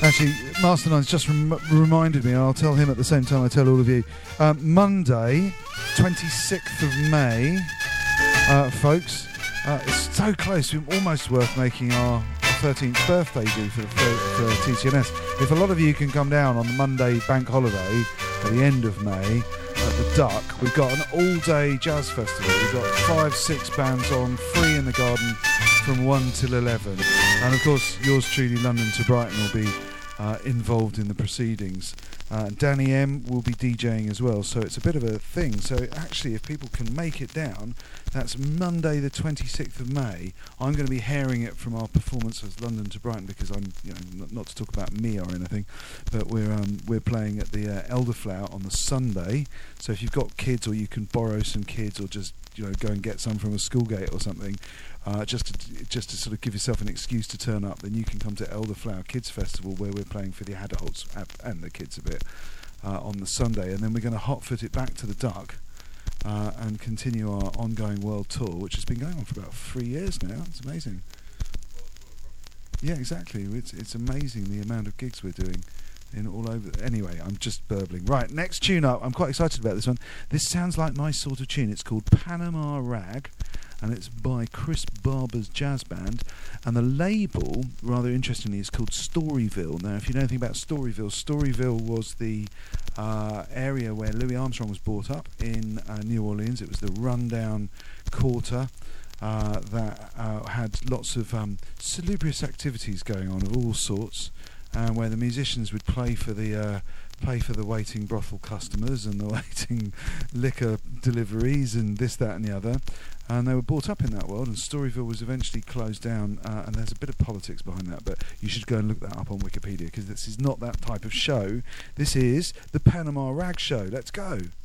Actually, Master Nine's just reminded me, and I'll tell him at the same time I tell all of you. Monday, 26th of May, folks. It's so close. It's almost worth making our 13th birthday do for TCNS. If a lot of you can come down on the Monday bank holiday at the end of May at the Duck, we've got an all-day jazz festival. We've got 5-6 bands on, free in the garden from 1 till 11. And of course, yours truly, London to Brighton, will be involved in the proceedings. Danny M will be DJing as well, so it's a bit of a thing. So actually, if people can make it down, that's Monday the 26th of May. I'm going to be hairing it from our performance as London to Brighton, because I'm, not to talk about me or anything, but we're playing at the Elderflower on the Sunday. So if you've got kids, or you can borrow some kids, or just go and get some from a school gate or something, just to sort of give yourself an excuse to turn up, then you can come to Elderflower Kids Festival, where we're playing for the adults and the kids a bit on the Sunday, and then we're going to hotfoot it back to the Duck and continue our ongoing world tour, which has been going on for about 3 years now. It's amazing. Yeah, exactly. It's amazing the amount of gigs we're doing in all over. Anyway, I'm just burbling. Right, next tune up. I'm quite excited about this one. This sounds like my sort of tune. It's called Panama Rag, and it's by Chris Barber's jazz band, and the label, rather interestingly, is called Storyville. Now, if you know anything about Storyville, Storyville was the area where Louis Armstrong was brought up in New Orleans. It was the rundown quarter that had lots of salubrious activities going on of all sorts, and where the musicians would play for the waiting brothel customers and the waiting liquor deliveries and this, that and the other. And they were brought up in that world, and Storyville was eventually closed down, and there's a bit of politics behind that, but you should go and look that up on Wikipedia, because this is not that type of show. This is the Panama Rag Show. Let's go.